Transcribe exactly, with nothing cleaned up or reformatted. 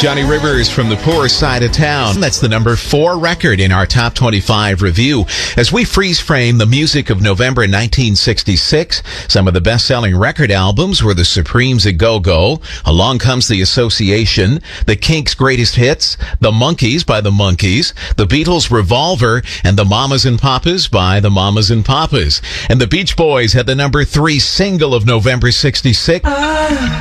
Johnny Rivers from the Poor Side of Town. That's the number four record in our Top twenty-five review. As we freeze frame the music of November nineteen sixty-six, some of the best-selling record albums were the Supremes' A Go-Go, Along Comes the Association, the Kinks' Greatest Hits, The Monkees by the Monkees, the Beatles' Revolver, and the Mamas and Papas by the Mamas and Papas. And the Beach Boys had the number three single of November sixty-six.